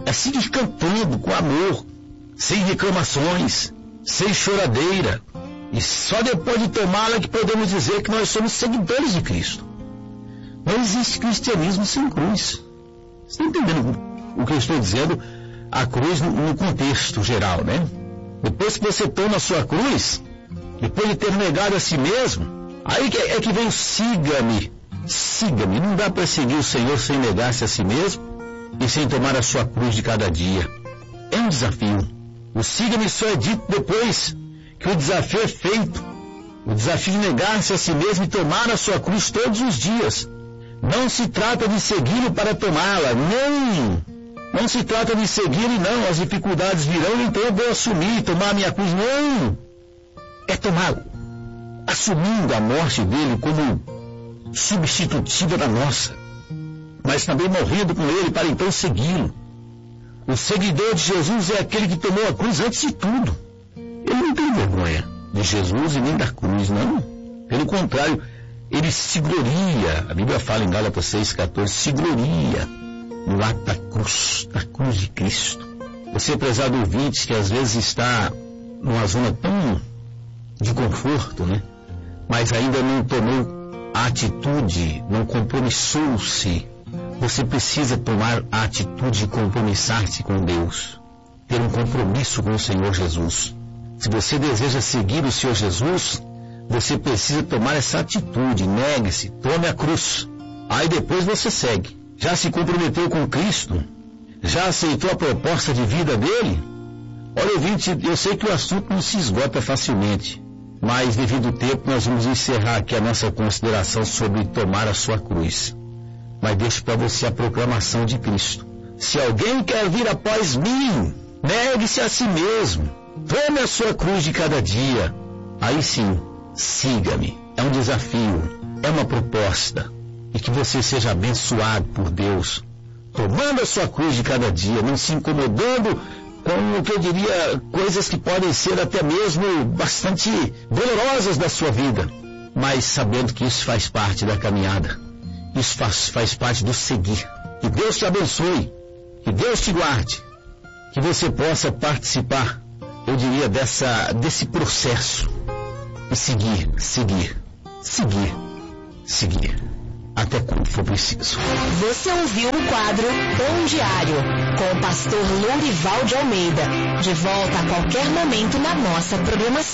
Siga cantando com amor, sem reclamações, sem choradeira. E só depois de tomá-la que podemos dizer que nós somos seguidores de Cristo. Não existe cristianismo sem cruz. Você está entendendo o que eu estou dizendo? A cruz no contexto geral, né? Depois que você toma a sua cruz, depois de ter negado a si mesmo, aí é que vem o siga-me. Siga-me. Não dá para seguir o Senhor sem negar-se a si mesmo e sem tomar a sua cruz de cada dia. É um desafio. O siga-me só é dito depois que o desafio é feito. O desafio de negar-se a si mesmo e tomar a sua cruz todos os dias. Não se trata de segui-lo para tomá-la. Não se trata de seguir e não. As dificuldades virão, então eu vou assumir e tomar a minha cruz. Não. É tomá-lo. Assumindo a morte dele como substitutiva da nossa. Mas também morrendo com ele para então segui-lo. O seguidor de Jesus é aquele que tomou a cruz antes de tudo. Ele não tem vergonha de Jesus e nem da cruz, não. Pelo contrário, ele se gloria. A Bíblia fala em Gálatas 6,14, se gloria no ato da cruz de Cristo. Você, prezado ouvinte, que às vezes está numa zona tão de conforto, né? Mas ainda não tomou a atitude, não compromissou-se. Você precisa tomar a atitude de compromissar-se com Deus, ter um compromisso com o Senhor Jesus. Se você deseja seguir o Senhor Jesus, você precisa tomar essa atitude, negue-se, tome a cruz. Aí depois você segue. Já se comprometeu com Cristo? Já aceitou a proposta de vida dele? Olha, ouvinte, eu sei que o assunto não se esgota facilmente, mas devido ao tempo nós vamos encerrar aqui a nossa consideração sobre tomar a sua cruz. Mas deixo para você a proclamação de Cristo. Se alguém quer vir após mim, negue-se a si mesmo. Tome a sua cruz de cada dia. Aí sim, siga-me. É um desafio, é uma proposta. E que você seja abençoado por Deus, tomando a sua cruz de cada dia, não se incomodando com o que eu diria, coisas que podem ser até mesmo bastante dolorosas da sua vida, mas sabendo que isso faz parte da caminhada, isso faz parte do seguir. Que Deus te abençoe, que Deus te guarde, que você possa participar, eu diria, desse processo e seguir, até quando for preciso. Você ouviu o quadro Pão Diário, com o pastor Lourival de Almeida. De volta a qualquer momento na nossa programação.